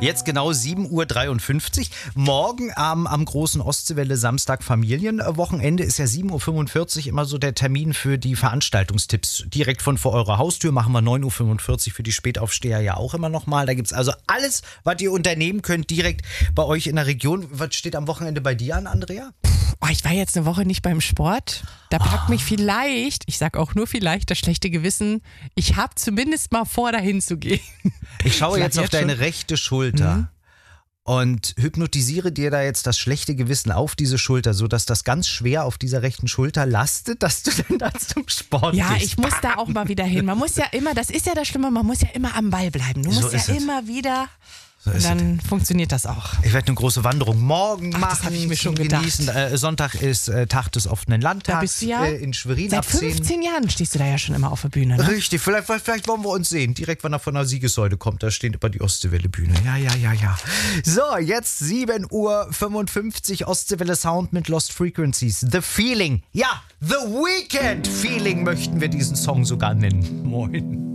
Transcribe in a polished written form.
Jetzt genau 7:53 Uhr. Morgen am großen Ostseewelle Samstag Familienwochenende ist ja 7:45 Uhr immer so der Termin für die Veranstaltungstipps. Direkt von vor eurer Haustür machen wir 9:45 Uhr für die Spätaufsteher ja auch immer nochmal. Da gibt es also alles, was ihr unternehmen könnt, direkt bei euch in der Region. Was steht am Wochenende bei dir an, Andrea? Oh, ich war jetzt eine Woche nicht beim Sport. Da packt mich vielleicht, ich sag auch nur vielleicht, das schlechte Gewissen. Ich habe zumindest mal vor, dahin zu gehen. Ich schaue jetzt auf deine rechte Schulter und hypnotisiere dir da jetzt das schlechte Gewissen auf diese Schulter, sodass das ganz schwer auf dieser rechten Schulter lastet, dass du dann da zum Sport gehst. Ja, ich muss da auch mal wieder hin. Man muss ja immer, das ist ja das Schlimme, man muss ja immer am Ball bleiben. Du musst ja immer wieder... Und dann funktioniert das auch. Ich werde eine große Wanderung morgen machen. Das habe ich mir schon genießen. Sonntag ist Tag des offenen Landtags. Da bist du ja in Schwerin. Seit 15 Jahren stehst du da ja schon immer auf der Bühne. Ne? Richtig, vielleicht wollen wir uns sehen. Direkt, wenn er von der Siegessäule kommt. Da steht über die Ostseewelle-Bühne. Ja. So, jetzt 7:55 Uhr Ostseewelle Sound mit Lost Frequencies. The Feeling. Ja, The Weekend Feeling möchten wir diesen Song sogar nennen. Moin.